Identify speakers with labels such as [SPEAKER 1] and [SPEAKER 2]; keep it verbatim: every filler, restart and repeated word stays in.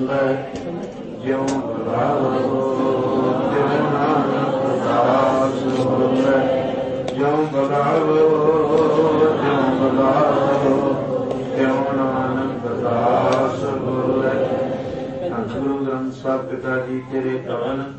[SPEAKER 1] ਬੋਲੇ ਜਿਉ ਬਲਾਵੋ ਤਿਉ ਨਾਨਕ ਦਾਸ ਬੋਲੇ ਜਿਉ ਬਲਾਵੋ ਜਿਉ ਬਲਾਵੋ ਤਿਉ ਨਾਨਕ ਦਾਸ ਬੋਲੇ। ਗੁਰੂ ਗ੍ਰੰਥ ਸਾਹਿਬ ਪਿਤਾ ਜੀ ਤੇਰੇ ਕਵਨ